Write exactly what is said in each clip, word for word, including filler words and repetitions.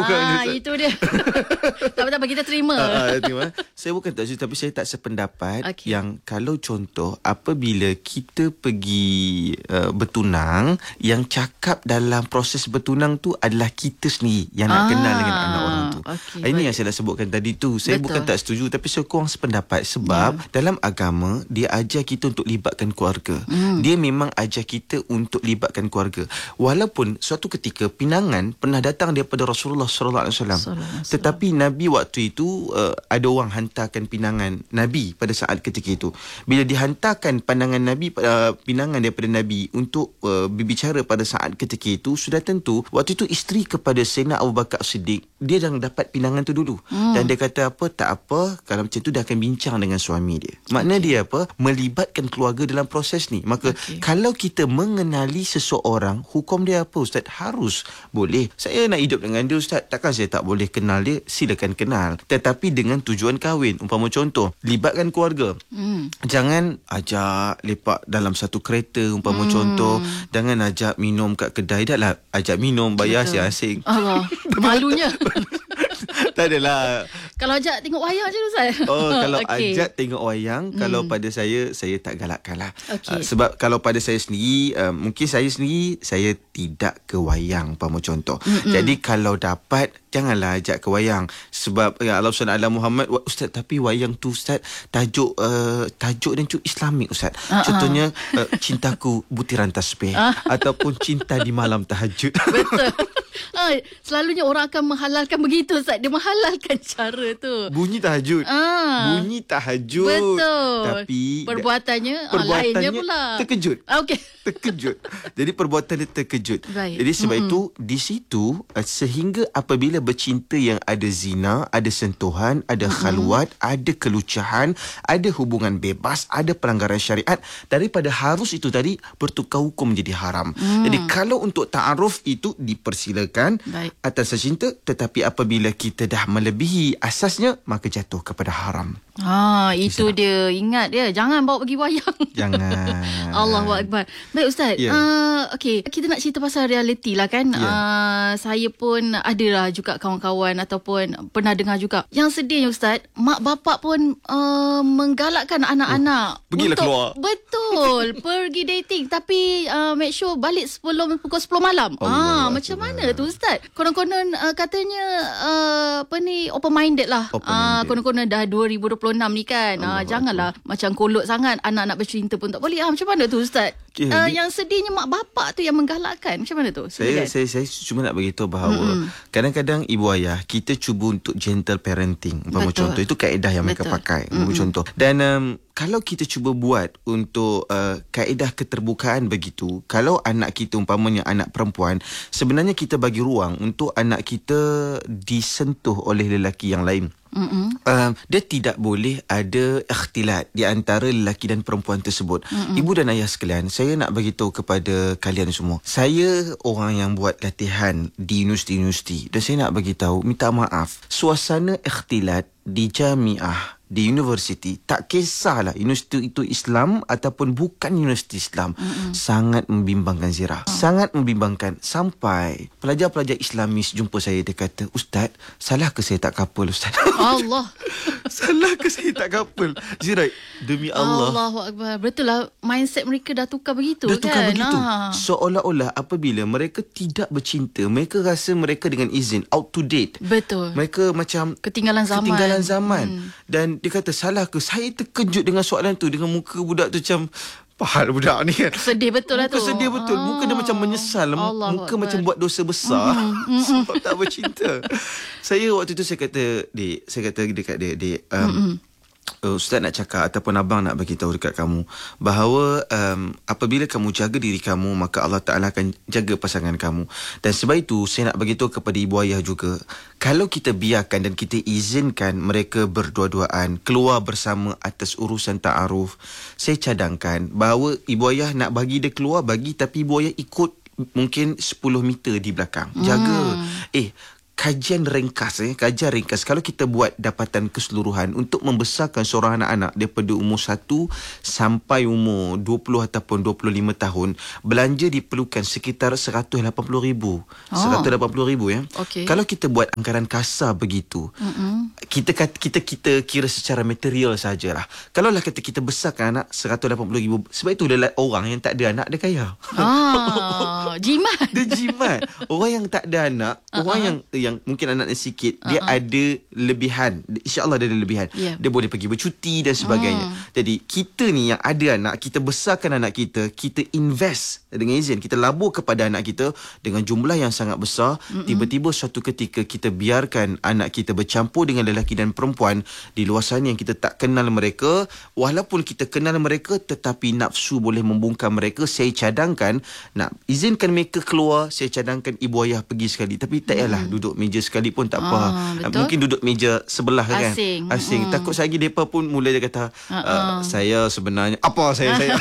bukan Ah, itu dia. Tak apa-apa, kita terima. Uh, uh, terima. Saya bukan tak setuju, tapi saya tak sependapat okay. yang kalau contoh apabila kita pergi uh, bertunang, yang cakap dalam proses bertunang tu adalah kita sendiri yang nak ah, kenal dengan anak orang tu. Okay, Ini baik. yang saya dah sebutkan tadi tu. Saya Betul. bukan tak setuju, tapi saya kurang sependapat sebab yeah. dalam agama dia ajar kita untuk libatkan keluarga. Mm. Dia memang ajar kita untuk libatkan keluarga. Walaupun suatu ketika pinangan pernah datang daripada Rasulullah sallallahu alaihi wasallam. Tetapi Nabi waktu itu uh, ada orang hantarkan pinangan Nabi pada saat ketika itu. Bila dihantarkan pandangan Nabi uh, pinangan daripada Nabi untuk uh, berbicara pada saat ketika itu, sudah tentu waktu itu isteri kepada Sayyidina Abu Bakar Siddiq, dia dah dapat pinangan tu dulu. Hmm. Dan dia kata apa, tak apa, kalau macam tu dia akan bincang dengan suami dia. Makna okay. dia apa? Melibatkan keluarga dalam proses ni. Maka okay. kalau kita mengenali seseorang, hukum dia apa Ustaz? Harus boleh. Saya nak hidup dengan dia Ustaz, takkan saya tak boleh kenal dia? Silakan kenal, tetapi dengan tujuan kahwin. Umpama contoh, libatkan keluarga. Hmm. Jangan ajak lepak dalam satu kereta, umpama hmm. contoh. Jangan ajak minum kat kedai. Dah lah ajak minum, bayar asing-asing. Allah, malunya. Tak adalah. Kalau ajak tengok wayang je Ustaz. Oh, kalau okay. ajak tengok wayang, hmm. kalau pada saya, saya tak galakkan lah. Okay. Uh, sebab kalau pada saya sendiri, uh, mungkin saya sendiri, saya tidak ke wayang, umpama contoh. Mm-mm. Jadi kalau dapat, janganlah ajak ke wayang. Sebab ya Allah subhanahu ala Muhammad, Ustaz, tapi wayang tu Ustaz, tajuk uh, tajuk dan cukup Islamik Ustaz. Uh-huh. Contohnya, uh, cintaku butiran tasbih. Uh. Ataupun cinta di malam tahajud. Betul. Ah, selalunya orang akan menghalalkan begitu Ustaz. Dia menghalalkan cara tu. Bunyi tahajud. Ah. Bunyi tahajud. Betul. Tapi perbuatannya, perbuatannya ah, lainnya pula. Terkejut. Ah, Okey. Terkejut. Jadi perbuatan dia terkejut. Baik. Jadi sebab mm-hmm. itu di situ uh, sehingga apabila bercinta yang ada zina, ada sentuhan, ada mm-hmm. khalwat, ada kelucahan, ada hubungan bebas, ada pelanggaran syariat, daripada harus itu tadi bertukar hukum menjadi haram. Mm. Jadi kalau untuk ta'aruf itu dipersilakan Baik. atas cinta, tetapi apabila kita dah melebihi asasnya, maka jatuh kepada haram. Ha, itu Bisa. dia. Ingat dia, jangan bawa pergi wayang. Jangan. Allahu Akbar. Baik Ustaz. Yeah. Uh, okay, kita nak cerita pasal realiti lah kan. Yeah. Uh, saya pun adalah juga kawan-kawan ataupun pernah dengar juga. Yang sedihnya Ustaz, mak bapak pun uh, menggalakkan anak-anak oh, pergilah untuk keluar. Betul, pergi dating, tapi uh, make sure balik sebelum pukul sepuluh malam. Ah, macam mana tu Ustaz? Konon-konon uh, katanya uh, apa ni, open minded lah. Ah, uh, konon-konon dah dua ribu dua puluh enam ni kan. Ah, uh, janganlah macam kolot sangat, anak-anak bercinta pun tak boleh. Ah, macam mana tu Ustaz? Okay, uh, yang sedihnya mak bapak tu yang menggalakkan. Macam mana tu? Saya, saya saya cuma nak beritahu bahawa mm-hmm. kadang-kadang ibu ayah kita cuba untuk gentle parenting. Umpama contoh, itu kaedah yang Betul. mereka pakai. Umpama mm-hmm. contoh. Dan um, kalau kita cuba buat untuk uh, kaedah keterbukaan begitu, kalau anak kita umpamanya anak perempuan, sebenarnya kita bagi ruang untuk anak kita disentuh oleh lelaki yang lain. Uh, dia tidak boleh ada ikhtilat di antara lelaki dan perempuan tersebut. Mm-mm. Ibu dan ayah sekalian, saya nak beritahu kepada kalian semua, saya orang yang buat latihan di universiti-universiti, dan saya nak beritahu, minta maaf, suasana ikhtilat di jamiah, di universiti, tak kisahlah universiti itu Islam ataupun bukan universiti Islam, mm-hmm. sangat membimbangkan Zira. Oh. Sangat membimbangkan. Sampai pelajar-pelajar Islamis jumpa saya, dia kata, Ustaz, salah ke saya tak couple Ustaz? Allah. Salah ke saya tak couple? Zira, demi Allah. Allahu Akbar. Betul lah, mindset mereka dah tukar begitu dah kan? Dah tukar begitu. Ha. Seolah-olah apabila mereka tidak bercinta, mereka rasa mereka dengan izin, out to date. Betul. Mereka macam ketinggalan zaman. Ketinggalan zaman. Hmm. Dan dia kata, salah ke? Saya terkejut dengan soalan tu, dengan muka budak tu macam, pahal budak ni kan. Sedih betul lah tu. Muka sedih betul. Muka dia macam menyesal. Allah Muka Allah. macam buat dosa besar. Mm-hmm. Sebab tak bercinta. Saya waktu tu saya kata, Dik, saya kata dekat dia, Dik, um, mm-hmm. Ustaz nak cakap ataupun abang nak bagi tahu dekat kamu bahawa um, apabila kamu jaga diri kamu, maka Allah Ta'ala akan jaga pasangan kamu. Dan sebab itu saya nak bagi tahu kepada ibu ayah juga, kalau kita biarkan dan kita izinkan mereka berdua-duaan keluar bersama atas urusan ta'aruf, saya cadangkan bahawa ibu ayah nak bagi dia keluar, bagi, tapi ibu ayah ikut mungkin sepuluh meter di belakang. Jaga. Hmm. Eh kajian ringkas eh kajian ringkas kalau kita buat dapatan keseluruhan untuk membesarkan seorang anak-anak daripada umur satu sampai umur dua puluh ataupun dua puluh lima tahun, belanja diperlukan sekitar seratus lapan puluh ribu. Oh. seratus lapan puluh ribu ya. Okay. Kalau kita buat anggaran kasar begitu, mm-hmm. kita kita kita kira secara material sajalah. Kalaulah kata kita besarkan anak seratus lapan puluh ribu, sebab itu dia orang yang tak ada anak dia kaya. Ah, jimat. Dia jimat. Orang yang tak ada anak, uh-huh. orang yang yang mungkin anaknya sikit, uh-huh. dia ada lebihan. InsyaAllah dia ada lebihan. Yeah. Dia boleh pergi bercuti dan sebagainya. Uh. Jadi kita ni yang ada anak, kita besarkan anak kita, kita invest dengan izin, kita labur kepada anak kita dengan jumlah yang sangat besar. Mm-mm. Tiba-tiba suatu ketika kita biarkan anak kita bercampur dengan lelaki dan perempuan di luar sana yang kita tak kenal mereka. Walaupun kita kenal mereka, tetapi nafsu boleh membungkam mereka. Saya cadangkan nak izinkan mereka keluar, saya cadangkan ibu ayah pergi sekali. Tapi tak payahlah hmm. duduk meja sekali pun tak apa. Ah, mungkin duduk meja sebelah kan. Asing. Asing. Hmm. Takut lagi mereka pun mula dia kata, uh-uh. uh, saya sebenarnya apa saya saya.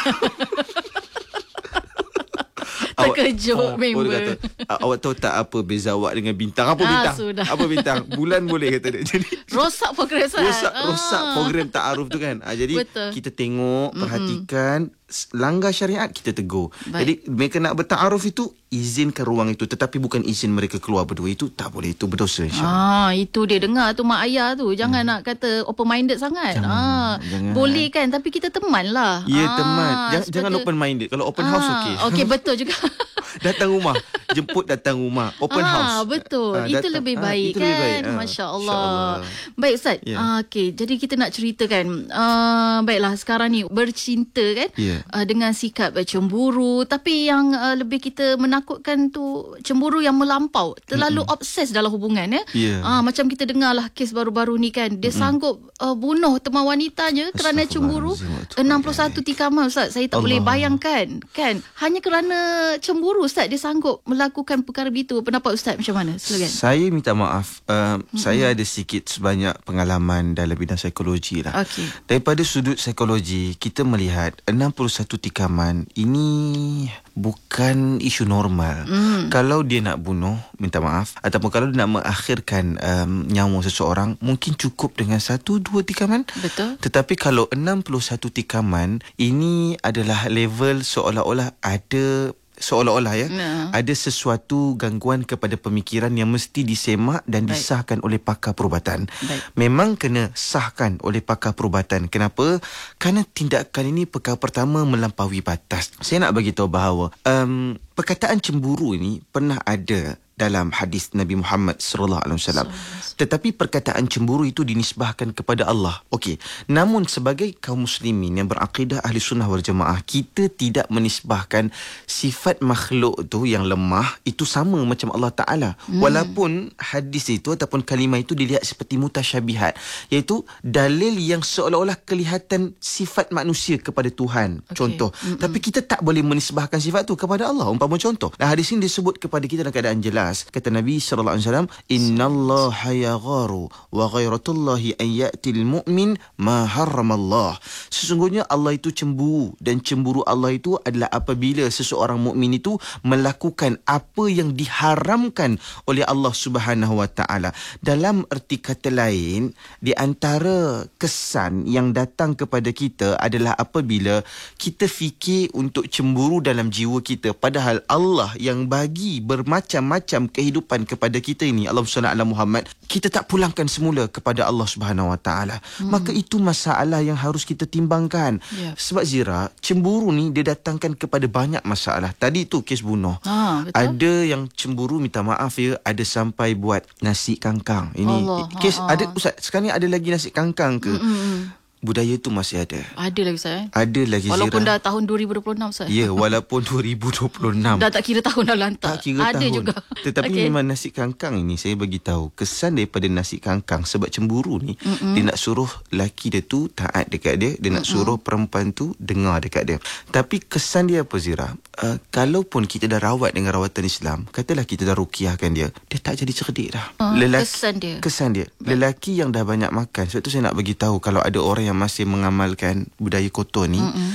Terkejut awak, member. Kata, awak tahu tak apa beza awak dengan bintang? Apa bintang? Ah, apa bintang? Bulan boleh kata dia. Jadi rosak program saya. Rosak, ah. rosak program ta'aruf tu kan. Ah, jadi betul. Kita tengok, perhatikan, mm-hmm. langgar syariat kita tegur. Baik. Jadi mereka nak berta'aruf itu, izinkan ruang itu, tetapi bukan izin mereka keluar berdua. Itu tak boleh, itu berdosa insya-Allah. Ah, itu dia dengar tu mak ayah tu. Jangan hmm. nak kata open minded sangat. Jangan, ah, jangan. Boleh kan, tapi kita teman lah. Ya, ah, teman. Jangan, jangan open minded. Kalau open ah, house okey. Okey, betul juga. Datang rumah, jemput datang rumah, open ah, house. Betul. Ah, itu lebih baik ah, itu kan. Lebih baik. Ah, Masya-Allah. Masya baik Ustaz. Yeah. Ah, okey, jadi kita nak ceritakan uh, baiklah sekarang ni bercinta kan, yeah. uh, dengan sikap uh, cemburu, tapi yang uh, lebih kita menakutkan tu cemburu yang melampau, terlalu mm-hmm. obses dalam hubungan ya. Yeah. Ah, macam kita dengarlah kes baru-baru ni kan, dia mm-hmm. sanggup uh, bunuh teman wanitanya kerana cemburu. enam puluh satu tikaman Ustaz, saya tak Allah. boleh bayangkan kan, hanya kerana cemburu Ustaz dia sanggup melakukan perkara begitu. Pendapat Ustaz macam mana? Silakan. Saya minta maaf, uh, mm-hmm. saya ada sikit sebanyak pengalaman dalam bidang psikologi lah. Okay. Daripada sudut psikologi, kita melihat enam puluh satu tikaman ini bukan isu normal. Mm. Kalau dia nak bunuh, minta maaf, ataupun kalau dia nak mengakhirkan um, nyawa seseorang, mungkin cukup dengan satu dua tikaman. Betul. Tetapi kalau enam puluh satu tikaman, ini adalah level seolah-olah ada seolah-olah ya nah. ada sesuatu gangguan kepada pemikiran yang mesti disemak dan Baik. disahkan oleh pakar perubatan. Baik. Memang kena sahkan oleh pakar perubatan. Kenapa? Kerana tindakan ini perkara pertama melampaui batas. Saya nak bagi tahu bahawa um, perkataan cemburu ini pernah ada dalam hadis Nabi Muhammad sallallahu alaihi wasallam. Tetapi perkataan cemburu itu dinisbahkan kepada Allah. Okey. Namun sebagai kaum muslimin yang berakidah ahli sunnah wal jamaah, kita tidak menisbahkan sifat makhluk tu yang lemah itu sama macam Allah Ta'ala. Hmm. Walaupun hadis itu ataupun kalimah itu dilihat seperti mutasyabihat, iaitu dalil yang seolah-olah kelihatan sifat manusia kepada Tuhan. Okay. Contoh. Mm-mm. Tapi kita tak boleh menisbahkan sifat tu kepada Allah. Umpama contoh. Nah, hadis ini disebut kepada kita dalam keadaan jelas. Kata Nabi sallallahu alaihi wasallam, "Innallaha yagharu wa ghairatullahi an ya'til mu'min ma harramallah." Sesungguhnya Allah itu cemburu, dan cemburu Allah itu adalah apabila seseorang mukmin itu melakukan apa yang diharamkan oleh Allah Subhanahu wa taala. Dalam erti kata lain, di antara kesan yang datang kepada kita adalah apabila kita fikir untuk cemburu dalam jiwa kita, padahal Allah yang bagi bermacam-macam kehidupan kepada kita ini, Allahumma shalli ala Muhammad, kita tak pulangkan semula kepada Allah Subhanahu wa taala. Hmm. Maka itu masalah yang harus kita timbangkan. Yeah. Sebab Zira, cemburu ni dia datangkan kepada banyak masalah. Tadi tu kes bunuh. Ha, ada yang cemburu, minta maaf ya, ada sampai buat nasi kangkang. Ini Allah. Kes ha, ada Ustaz, sekarang ni ada lagi nasi kangkang ke? Mm-mm. Budaya tu masih ada. Ada lagi Ustaz. Ada lagi Zira. Walaupun dah tahun dua ribu dua puluh enam Ustaz. Ya, walaupun dua ribu dua puluh enam. Dah tak kira tahun dah lantak. Tak kira ada tahun. juga. Tetapi okay. memang nasi kangkang ini saya bagi tahu kesan daripada nasi kangkang, sebab cemburu ni Mm-mm. dia nak suruh laki dia tu taat dekat dia, dia nak Mm-mm. suruh perempuan tu dengar dekat dia. Tapi kesan dia apa Zira? Uh, kalaupun kita dah rawat dengan rawatan Islam, katalah kita dah ruqyahkan dia, dia tak jadi cerdik dah. Uh, Lelaki, kesan dia. Kesan dia. Lelaki yang dah banyak makan. Sebab tu saya nak bagi tahu, kalau ada orang yang masih mengamal budaya kotor ni, Mm-mm.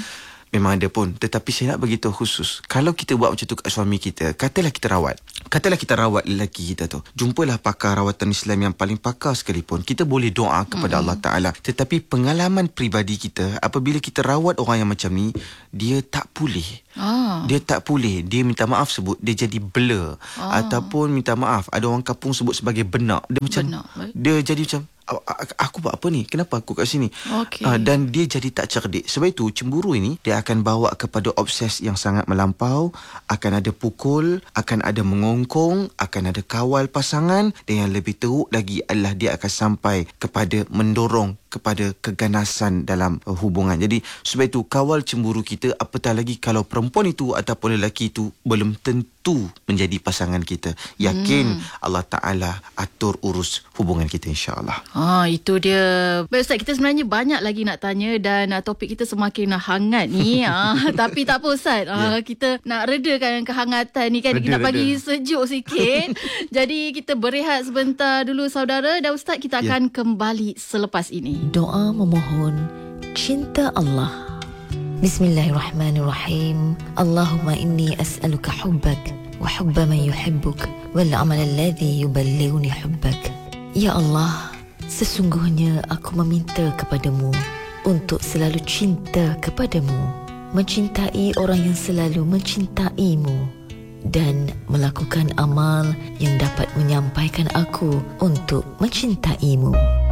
memang ada pun. Tetapi saya nak beritahu khusus, kalau kita buat macam tu kat suami kita, katalah kita rawat, katalah kita rawat lelaki kita tu, jumpalah pakar rawatan Islam yang paling pakar sekalipun, kita boleh doa kepada mm-hmm. Allah Ta'ala. Tetapi pengalaman peribadi kita, apabila kita rawat orang yang macam ni, dia tak pulih. Ah. Dia tak pulih. Dia minta maaf sebut, dia jadi blur. Ah. Ataupun minta maaf, ada orang kampung sebut sebagai benak. Dia macam, benak, dia jadi macam, aku buat apa ni? Kenapa aku kat sini? Okay. Uh, dan dia jadi tak cerdik. Sebab itu cemburu ini dia akan bawa kepada obses yang sangat melampau, akan ada pukul, akan ada mengongkong, akan ada kawal pasangan, dan yang lebih teruk lagi adalah dia akan sampai kepada mendorong kepada keganasan dalam uh, hubungan. Jadi sebab itu kawal cemburu kita, apatah lagi kalau perempuan itu ataupun lelaki itu belum tentu menjadi pasangan kita. Yakin hmm. Allah Ta'ala atur urus hubungan kita, insya-Allah. Ah, itu dia. Baik Ustaz, kita sebenarnya banyak lagi nak tanya dan uh, topik kita semakin uh, hangat ni. ah, tapi tak apa Ustaz. Ah, yeah. Kita nak redakan kehangatan ni kan. Reda, kita nak bagi reda. sejuk sikit. Jadi kita berehat sebentar dulu saudara, dan Ustaz kita akan yeah. kembali selepas ini. Doa memohon cinta Allah. Bismillahirrahmanirrahim. Allahumma inni as'aluka hubbak wa hubba man yuhibbuk wal amal alladhi yuballighuni hubbak. Ya Allah, sesungguhnya aku meminta kepadamu untuk selalu cinta kepadamu, mencintai orang yang selalu mencintaimu, dan melakukan amal yang dapat menyampaikan aku untuk mencintaimu.